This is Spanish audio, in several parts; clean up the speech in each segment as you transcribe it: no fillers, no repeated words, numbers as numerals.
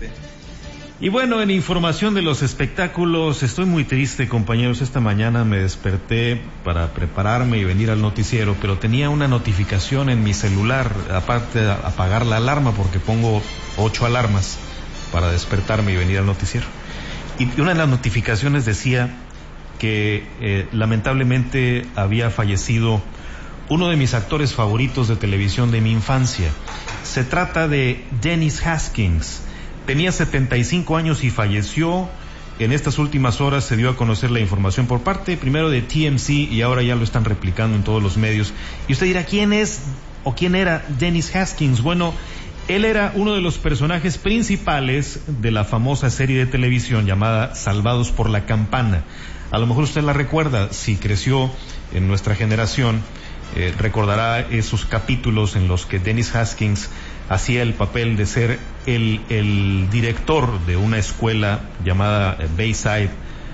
Y bueno, en información de los espectáculos, estoy muy triste, compañeros. Esta mañana me desperté para prepararme y venir al noticiero, pero tenía una notificación en mi celular, aparte de apagar la alarma, porque pongo 8 alarmas para despertarme y venir al noticiero. Y una de las notificaciones decía que lamentablemente había fallecido uno de mis actores favoritos de televisión de mi infancia. Se trata de Dennis Haskins. Tenía 75 años y falleció. En estas últimas horas se dio a conocer la información por parte primero de TMZ y ahora ya lo están replicando en todos los medios. Y usted dirá, ¿quién es o quién era Dennis Haskins? Bueno, él era uno de los personajes principales de la famosa serie de televisión llamada Salvados por la Campana. A lo mejor usted la recuerda, si creció en nuestra generación, recordará esos capítulos en los que Dennis Haskins hacía el papel de ser el director de una escuela llamada Bayside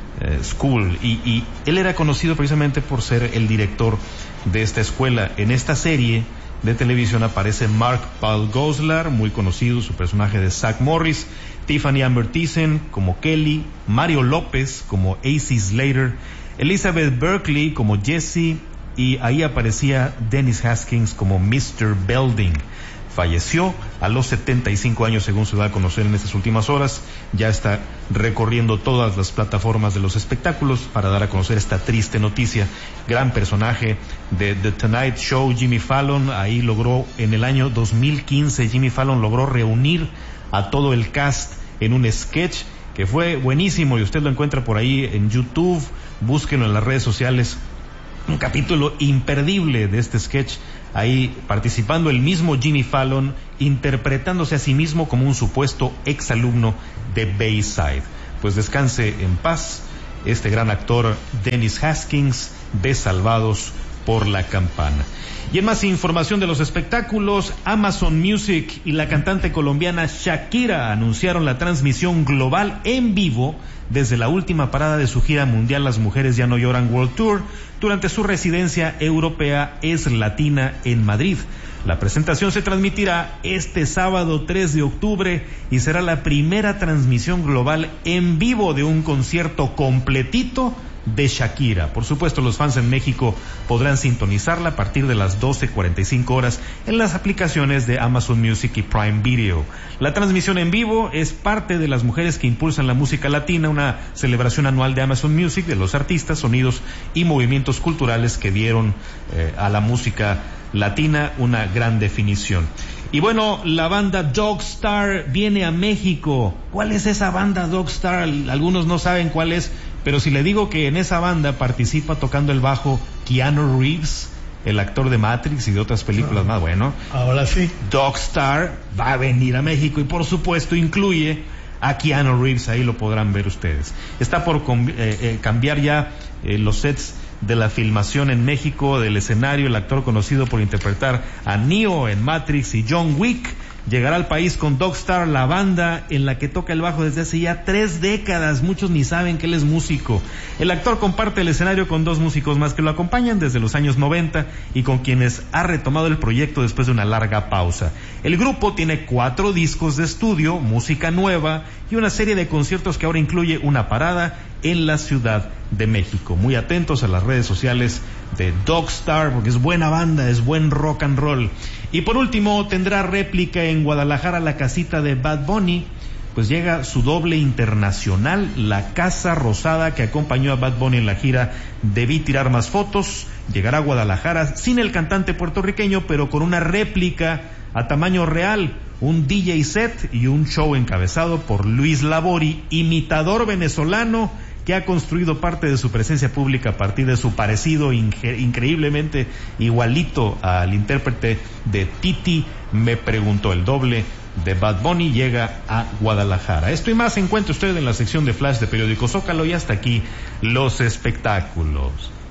School, y él era conocido precisamente por ser el director de esta escuela. En esta serie de televisión aparece Mark Paul Gosselaar, muy conocido, su personaje de Zach Morris, Tiffany Amber Thiessen como Kelly, Mario López como AC Slater, Elizabeth Berkley como Jessie, y ahí aparecía Dennis Haskins como Mr. Belding. Falleció a los 75 años, según se da a conocer en estas últimas horas. Ya está recorriendo todas las plataformas de los espectáculos para dar a conocer esta triste noticia. Gran personaje de The Tonight Show, Jimmy Fallon. Ahí logró, en el año 2015, Jimmy Fallon logró reunir a todo el cast en un sketch que fue buenísimo, y usted lo encuentra por ahí en YouTube. Búsquenlo en las redes sociales. Un capítulo imperdible de este sketch, ahí participando el mismo Jimmy Fallon, interpretándose a sí mismo como un supuesto exalumno de Bayside. Pues descanse en paz este gran actor Dennis Haskins, de Salvados por la Campana. Y en más información de los espectáculos, Amazon Music y la cantante colombiana Shakira anunciaron la transmisión global en vivo desde la última parada de su gira mundial Las Mujeres Ya No Lloran World Tour durante su residencia europea Es Latina en Madrid. La presentación se transmitirá este sábado 3 de octubre y será la primera transmisión global en vivo de un concierto completito de Shakira. Por supuesto, los fans en México podrán sintonizarla a partir de las 12:45 horas en las aplicaciones de Amazon Music y Prime Video. La transmisión en vivo es parte de Las Mujeres que Impulsan la Música Latina, una celebración anual de Amazon Music de los artistas, sonidos y movimientos culturales que dieron a la música latina una gran definición. Y bueno, la banda Dogstar viene a México. ¿Cuál es esa banda Dogstar? Algunos no saben cuál es, pero si le digo que en esa banda participa tocando el bajo Keanu Reeves, el actor de Matrix y de otras películas más, bueno, ahora sí, Dogstar va a venir a México y por supuesto incluye a Keanu Reeves. Ahí lo podrán ver ustedes. Está por cambiar ya los sets de la filmación en México del escenario. El actor conocido por interpretar a Neo en Matrix y John Wick llegará al país con Dogstar, la banda en la que toca el bajo desde hace ya 3 décadas. Muchos ni saben que él es músico. El actor comparte el escenario con 2 músicos más que lo acompañan desde los años 90 y con quienes ha retomado el proyecto después de una larga pausa. El grupo tiene 4 discos de estudio, música nueva y una serie de conciertos que ahora incluye una parada en la Ciudad de México. Muy atentos a las redes sociales de Dogstar, porque es buena banda, es buen rock and roll. Y por último, tendrá réplica en Guadalajara la casita de Bad Bunny. Pues llega su doble internacional, la Casa Rosada, que acompañó a Bad Bunny en la gira Debí Tirar Más Fotos. Llegará a Guadalajara sin el cantante puertorriqueño, pero con una réplica a tamaño real, un DJ set y un show encabezado por Luis Labori, imitador venezolano que ha construido parte de su presencia pública a partir de su parecido increíblemente igualito al intérprete de Titi Me Preguntó. El doble de Bad Bunny llega a Guadalajara. Esto y más encuentra usted en la sección de Flash de Periódico Zócalo, y hasta aquí los espectáculos.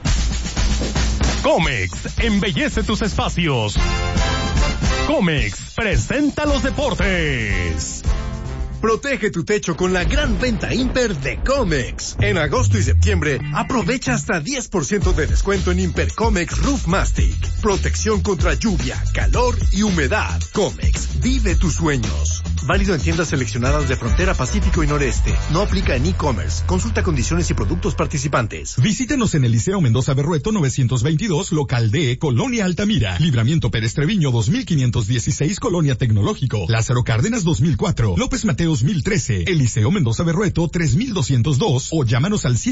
Comex embellece tus espacios. Comex presenta los deportes. Protege tu techo con la gran venta Imper de Comex. En agosto y septiembre, aprovecha hasta 10% de descuento en Imper Comex Roof Mastic. Protección contra lluvia, calor y humedad. Comex, vive tus sueños. Válido en tiendas seleccionadas de Frontera Pacífico y Noreste. No aplica en e-commerce. Consulta condiciones y productos participantes. Visítenos en el Liceo Mendoza Berrueto 922, local D, Colonia Altamira. Libramiento Pérez Treviño 2516, Colonia Tecnológico. Lázaro Cárdenas 2004. López Mateos 1013. El Liceo Mendoza Berrueto 3202. O llámanos al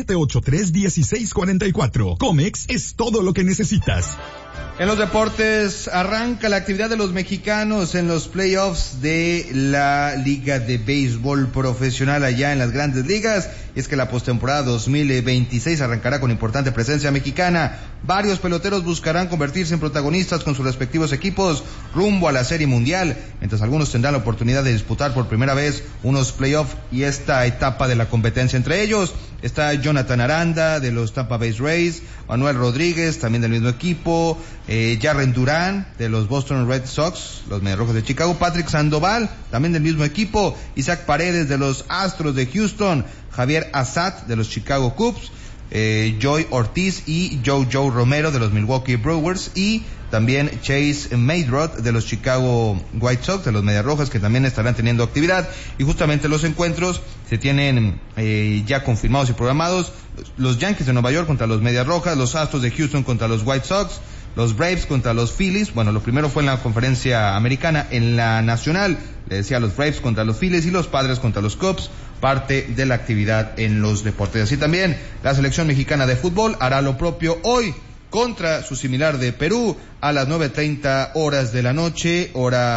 783-1644. Comex es todo lo que necesitas. En los deportes arranca la actividad de los mexicanos en los playoffs de la Liga de Béisbol Profesional allá en las Grandes Ligas. Y es que la postemporada 2026 arrancará con importante presencia mexicana. Varios peloteros buscarán convertirse en protagonistas con sus respectivos equipos rumbo a la Serie Mundial, mientras algunos tendrán la oportunidad de disputar por primera vez unos playoffs y esta etapa de la competencia. Entre ellos está Jonathan Aranda de los Tampa Bay Rays, Manuel Rodríguez también del mismo equipo, Jarren Duran de los Boston Red Sox, los Mediarrojos de Chicago, Patrick Sandoval también del mismo equipo, Isaac Paredes de los Astros de Houston, Javier Assad de los Chicago Cubs, Joey Ortiz y Joe Romero de los Milwaukee Brewers, y también Chase Maydrot de los Chicago White Sox, de los Medias Rojas, que también estarán teniendo actividad. Y justamente los encuentros se tienen ya confirmados y programados: los Yankees de Nueva York contra los Medias Rojas, los Astros de Houston contra los White Sox, los Braves contra los Phillies. Bueno, lo primero fue en la conferencia americana. En la nacional, le decía, los Braves contra los Phillies y los Padres contra los Cubs, parte de la actividad en los deportes. Así también la selección mexicana de fútbol hará lo propio hoy contra su similar de Perú a las 9:30 horas de la noche,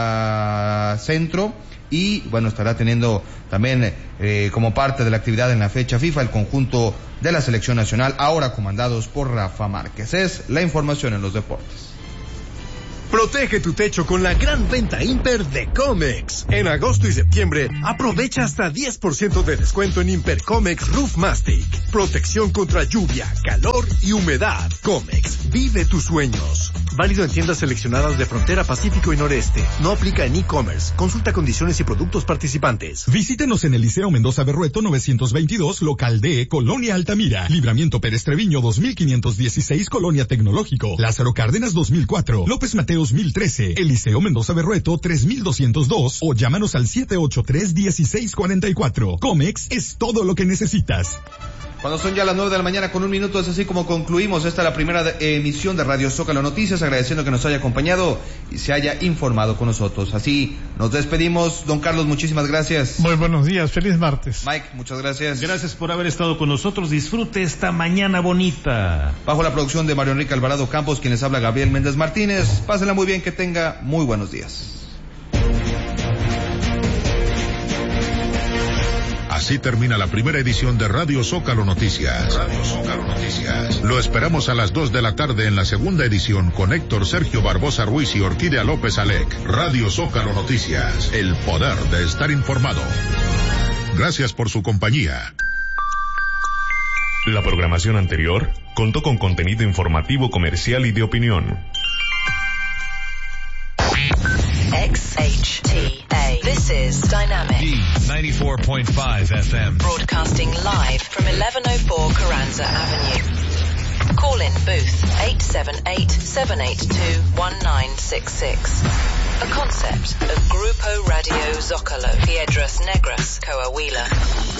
hora centro. Y bueno, estará teniendo también como parte de la actividad en la fecha FIFA el conjunto de la selección nacional, ahora comandados por Rafa Márquez. Es la información en los deportes. Protege tu techo con la gran venta Imper de Comex. En agosto y septiembre, aprovecha hasta 10% de descuento en Impercomex Roof Mastic. Protección contra lluvia, calor y humedad. Comex, vive tus sueños. Válido en tiendas seleccionadas de Frontera Pacífico y Noreste. No aplica en e-commerce. Consulta condiciones y productos participantes. Visítenos en el Liceo Mendoza Berrueto 922, local D, Colonia Altamira. Libramiento Pérez Treviño 2516, Colonia Tecnológico. Lázaro Cárdenas 2004. López Mateos 1013, el Liceo Mendoza Berrueto 3202, o llámanos al 783-1644. Comex es todo lo que necesitas. Cuando son ya las 9 de la mañana con 1 minuto, es así como concluimos la primera emisión de Radio Zócalo Noticias, agradeciendo que nos haya acompañado y se haya informado con nosotros. Así nos despedimos. Don Carlos, muchísimas gracias. Muy buenos días, feliz martes. Mike, muchas gracias. Gracias por haber estado con nosotros, disfrute esta mañana bonita. Bajo la producción de Mario Enrique Alvarado Campos, quien les habla Gabriel Méndez Martínez. Pásenla muy bien, que tenga muy buenos días. Así termina la primera edición de Radio Zócalo Noticias. Radio Zócalo Noticias. Lo esperamos a las 2 de la tarde en la segunda edición con Héctor Sergio Barbosa Ruiz y Orquídea López Alec. Radio Zócalo Noticias. El poder de estar informado. Gracias por su compañía. La programación anterior contó con contenido informativo, comercial y de opinión. XHTA. This is Dynamic. D94.5 FM. Broadcasting live from 1104 Carranza Avenue. Call in booth 878-782-1966. A concept of Grupo Radio Zócalo, Piedras Negras, Coahuila.